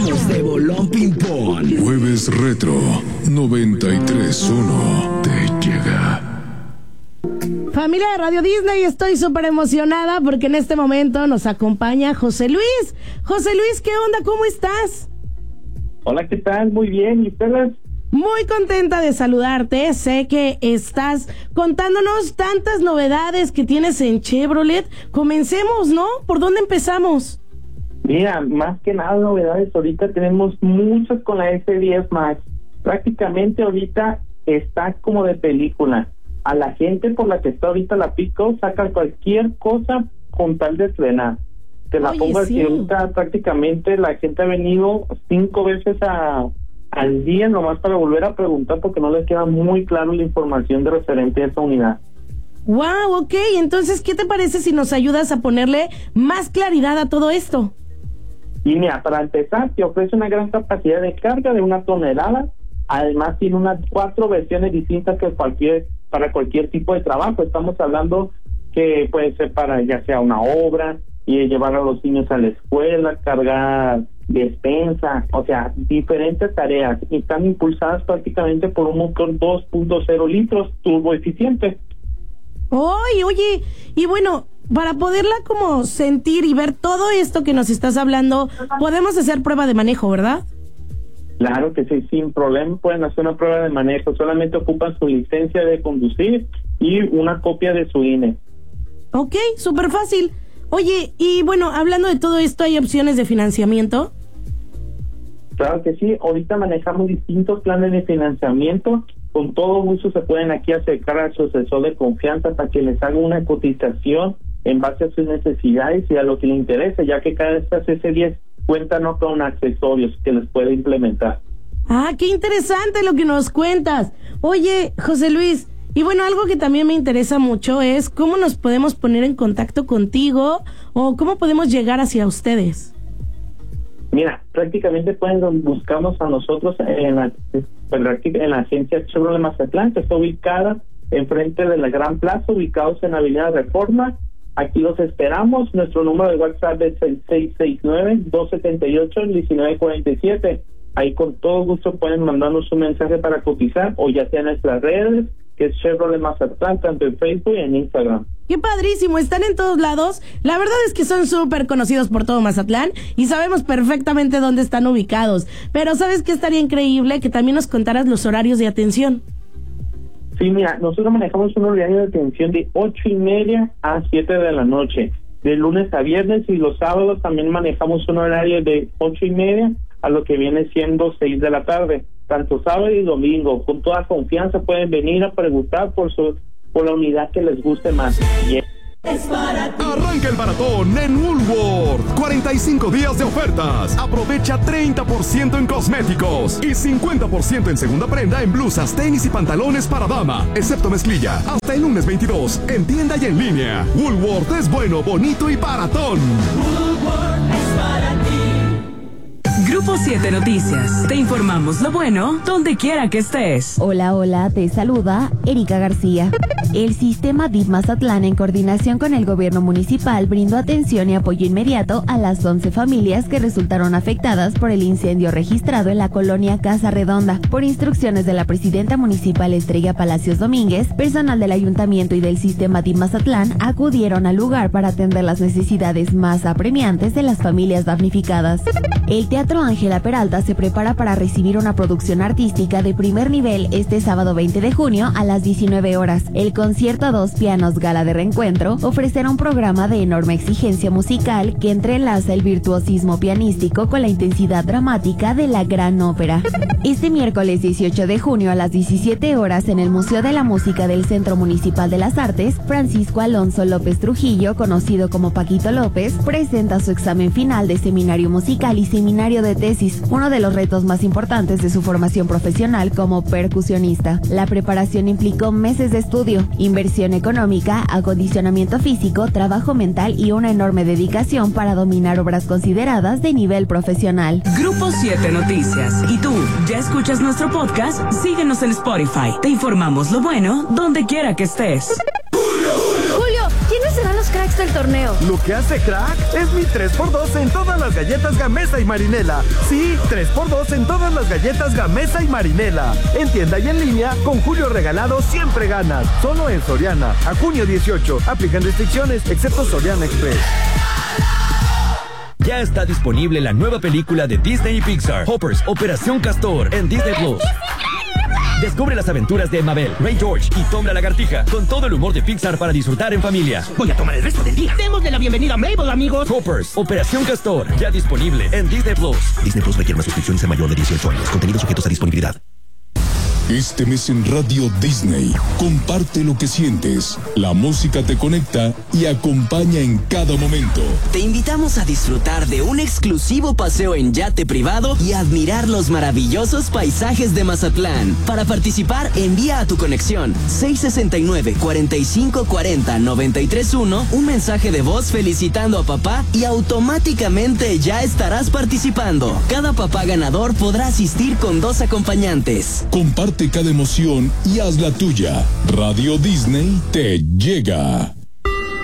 Estamos de bolón ping-pong. Jueves Retro 93.1 te llega. Familia de Radio Disney, estoy súper emocionada porque en este momento nos acompaña José Luis. José Luis, ¿qué onda? ¿Cómo estás? Hola, ¿qué tal? Muy bien, ¿y ustedes? Muy contenta de saludarte. Sé que estás contándonos tantas novedades que tienes en Chevrolet. Comencemos, ¿no? ¿Por dónde empezamos? Mira, más que nada novedades, ahorita tenemos muchas con la S10 Max. Prácticamente ahorita está como de película. A la gente por la que está ahorita la Pico saca cualquier cosa con tal de estrenar. Te la pongo así, ahorita prácticamente la gente ha venido 5 veces al día nomás para volver a preguntar porque no les queda muy claro la información de referente a esa unidad. Wow, ok, entonces, ¿qué te parece si nos ayudas a ponerle más claridad a todo esto? Y mira, para empezar, te ofrece una gran capacidad de carga de 1 tonelada. Además, tiene unas 4 versiones distintas que para cualquier tipo de trabajo. Estamos hablando que puede ser para ya sea una obra, y llevar a los niños a la escuela, cargar despensa, o sea, diferentes tareas. Y están impulsadas prácticamente por un motor 2.0 litros turbo eficiente. Oye, y bueno, para poderla como sentir y ver todo esto que nos estás hablando, podemos hacer prueba de manejo, ¿verdad? Claro que sí, sin problema pueden hacer una prueba de manejo, solamente ocupan su licencia de conducir y una copia de su INE. Ok, súper fácil. Oye, y bueno, hablando de todo esto, ¿hay opciones de financiamiento? Claro que sí, ahorita manejamos distintos planes de financiamiento. Con todo gusto se pueden aquí acercar a su asesor de confianza para que les haga una cotización en base a sus necesidades y a lo que le interese, ya que cada vez que hace S10 cuentan con accesorios que les puede implementar. Ah, qué interesante lo que nos cuentas. Oye, José Luis, y bueno, algo que también me interesa mucho es cómo nos podemos poner en contacto contigo o cómo podemos llegar hacia ustedes. Mira, prácticamente pueden buscarnos a nosotros en la agencia Chevrolet Mazatlán, que está ubicada enfrente de la Gran Plaza, ubicados en Avenida Reforma. Aquí los esperamos. Nuestro número de WhatsApp es el 669-278-1947. Ahí con todo gusto pueden mandarnos un mensaje para cotizar o ya sea en nuestras redes, que es Chevrolet Mazatlán, tanto en Facebook y en Instagram. ¡Qué padrísimo! Están en todos lados. La verdad es que son súper conocidos por todo Mazatlán y sabemos perfectamente dónde están ubicados. Pero ¿sabes qué estaría increíble? Que también nos contaras los horarios de atención. Sí, mira, nosotros manejamos un horario de atención de 8:30 a 7 de la noche, de lunes a viernes, y los sábados también manejamos un horario de 8:30 a lo que viene siendo 6 de la tarde, tanto sábado y domingo. Con toda confianza pueden venir a preguntar por la unidad que les guste más. Arranca el maratón en Woolworth. 45 días de ofertas. Aprovecha 30% en cosméticos y 50% en segunda prenda en blusas, tenis y pantalones para dama, excepto mezclilla. Hasta el lunes 22, en tienda y en línea. Woolworth es bueno, bonito y baratón. Woolworth es para ti. Grupo 7 Noticias. Te informamos lo bueno donde quiera que estés. Hola, te saluda Erika García. El sistema DIF Mazatlán, en coordinación con el gobierno municipal, brindó atención y apoyo inmediato a las 11 familias que resultaron afectadas por el incendio registrado en la colonia Casa Redonda. Por instrucciones de la presidenta municipal Estrella Palacios Domínguez, personal del ayuntamiento y del sistema DIF Mazatlán acudieron al lugar para atender las necesidades más apremiantes de las familias damnificadas. El Teatro Ángela Peralta se prepara para recibir una producción artística de primer nivel este sábado 20 de junio a las 19 horas. El concierto a 2 pianos Gala de Reencuentro ofrecerá un programa de enorme exigencia musical que entrelaza el virtuosismo pianístico con la intensidad dramática de la gran ópera. Este miércoles 18 de junio a las 17 horas en el Museo de la Música del Centro Municipal de las Artes, Francisco Alonso López Trujillo, conocido como Paquito López, presenta su examen final de seminario musical y seminario de tesis, uno de los retos más importantes de su formación profesional como percusionista. La preparación implicó meses de estudio, inversión económica, acondicionamiento físico, trabajo mental y una enorme dedicación para dominar obras consideradas de nivel profesional. Grupo 7 Noticias. ¿Y tú, ya escuchas nuestro podcast? Síguenos en Spotify. Te informamos lo bueno donde quiera que estés. Julio, ¿quiénes serán los cracks cracks del torneo. Lo que hace crack es mi 3x2 en todas las galletas Gamesa y Marinela. Sí, 3x2 en todas las galletas Gamesa y Marinela. En tienda y en línea, con Julio Regalado siempre ganas. Solo en Soriana. A junio 18. Aplican restricciones, excepto Soriana Express. Ya está disponible la nueva película de Disney y Pixar, Hoppers, Operación Castor, en Disney Plus. Descubre las aventuras de Mabel, Ray George y Tom la Lagartija con todo el humor de Pixar para disfrutar en familia. Voy a tomar el resto del día. Démosle la bienvenida a Mabel, amigos. Hoppers, Operación Castor, ya disponible en Disney Plus. Disney Plus requiere más suscripciones a mayor de 18 años. Contenidos sujetos a disponibilidad. Este mes en Radio Disney, comparte lo que sientes. La música te conecta y acompaña en cada momento. Te invitamos a disfrutar de un exclusivo paseo en yate privado y admirar los maravillosos paisajes de Mazatlán. Para participar, envía a tu conexión 669-4540-931 un mensaje de voz felicitando a papá y automáticamente ya estarás participando. Cada papá ganador podrá asistir con 2 acompañantes. Comparte cada emoción y haz la tuya. Radio Disney te llega.